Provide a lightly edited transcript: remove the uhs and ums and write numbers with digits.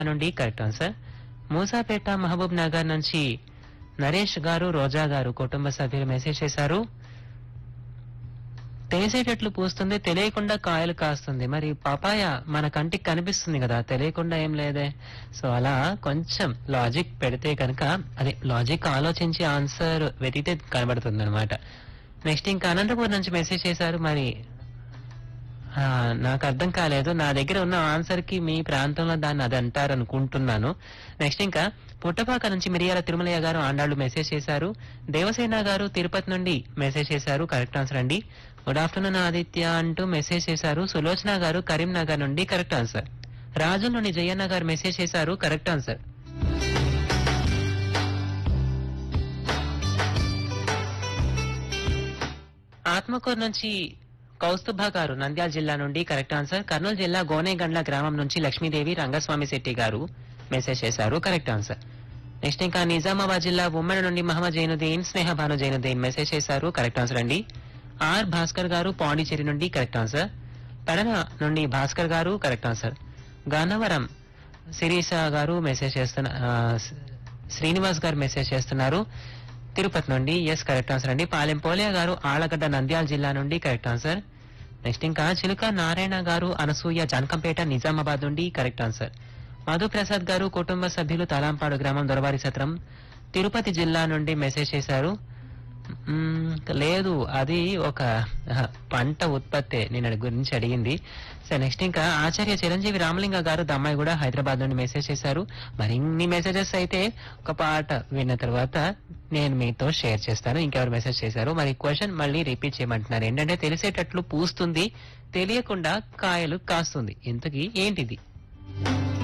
నుండి correct answer. Moosapet Mahabub Nagar నుంచి నరేష్ గారు రోజా గారు కుటుంబ సభ్యులు మెసేజ్ చేశారు. తెలిసేటట్లు పూస్తుంది, తెలియకుండా కాయలు కాస్తుంది. మరి పపాయ మన కంటికి కనిపిస్తుంది కదా, తెలియకుండా ఏం లేదే. సో అలా కొంచెం లాజిక్ పెడితే కనుక, అదే లాజిక్ ఆలోచించి ఆన్సర్ వెతికితే కనబడుతుంది అనమాట. నెక్స్ట్ ఇంకా అనంతపూర్ నుంచి మెసేజ్ చేశారు. మరి నాకు అర్థం కాలేదు. నా దగ్గర ఉన్న ఆన్సర్ కి మీ ప్రాంతంలో దాన్ని అది అంటారు అనుకుంటున్నాను. నెక్స్ట్ ఇంకా పుట్టపాక నుంచి మిరియాల తిరుమలయ్య గారు ఆండాళ్లు మెసేజ్ చేశారు. దేవసేన గారు తిరుపతి నుండి మెసేజ్ చేశారు. కరెక్ట్ ఆన్సర్ అండి. గుడ్ ఆఫ్టర్నూన్ ఆదిత్య అంటూ మెసేజ్ చేశారు. సులోచన గారు కరీంనగర్ నుండి కరెక్ట్ ఆన్సర్. రాజు నుండి జయన్న గారు మెసేజ్ చేశారు. Correct answer. ఆత్మకూరు నుంచి కౌస్తుభ గారు నంద్యాల జిల్లా నుండి కరెక్ట్ ఆన్సర్. కర్నూలు జిల్లా గోనేగండ్ల గ్రామం నుంచి లక్ష్మీదేవి రంగస్వామి శెట్టి గారు మెసేజ్ చేశారు. Correct answer. నెక్స్ట్ ఇంకా నిజామాబాద్ జిల్లా ఉమ్మడి నుండి మహమ్మద్ జైనుద్దీన్ స్నేహభాను జైనుద్దీన్ మెసేజ్ చేశారు. కరెక్ట్ ఆన్సర్ అండి. ఆర్ భాస్కర్ గారు పాండిచేరి నుండి కరెక్ట్ ఆన్సర్. పెడన నుండి భాస్కర్ గారు కరెక్ట్ ఆన్సర్. గన్నవరం శిరీష గారు మెసేజ్ శ్రీనివాస్ గారు మెసేజ్ చేస్తున్నారు. తిరుపతి నుండి ఎస్ కరెక్ట్ ఆన్సర్ అండి. పాలెం పోలియా గారు ఆళ్లగడ్డ నంద్యాల జిల్లా నుండి కరెక్ట్ ఆన్సర్. నెక్స్ట్ ఇంకా చిలుక నారాయణ గారు అనసూయ జానకంపేట నిజామాబాద్ నుండి కరెక్ట్ ఆన్సర్. మధుప్రసాద్ గారు కుటుంబ సభ్యులు తలాంపాడు గ్రామం దొరవారి సత్రం తిరుపతి జిల్లా నుండి మెసేజ్ చేశారు. లేదు, అది ఒక పంట ఉత్పత్తి నేను గురించి అడిగింది. సో నెక్స్ట్ ఇంకా ఆచార్య చిరంజీవి రామలింగ గారు దమ్మాయి కూడా హైదరాబాద్ నుండి మెసేజ్ చేశారు. మరి ఇన్ని మెసేజెస్ అయితే ఒక పాట విన్న తర్వాత నేను మీతో షేర్ చేస్తాను. ఇంకెవరు మెసేజ్ చేశారు. మరి క్వశ్చన్ మళ్ళీ రిపీట్ చేయమంటున్నారు. ఏంటంటే తెలిసేటట్లు పూస్తుంది, తెలియకుండా కాయలు కాస్తుంది. ఇంతకీ ఏంటిది?